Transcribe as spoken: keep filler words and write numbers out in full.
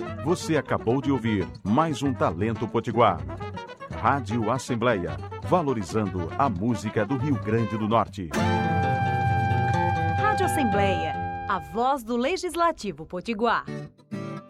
Você acabou de ouvir mais um Talento Potiguar. Rádio Assembleia, valorizando a música do Rio Grande do Norte. Rádio Assembleia, a voz do Legislativo Potiguar.